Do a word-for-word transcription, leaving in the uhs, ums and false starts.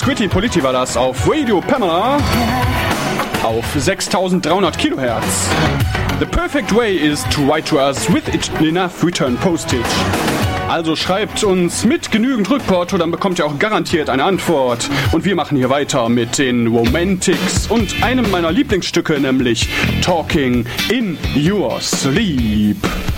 Twitty Politti war das auf Radio Pamela auf sechstausenddreihundert Kilohertz. The perfect way is to write to us with enough return postage. Also schreibt uns mit genügend Rückporto, dann bekommt ihr auch garantiert eine Antwort. Und wir machen hier weiter mit den Romantics und einem meiner Lieblingsstücke, nämlich Talking in Your Sleep.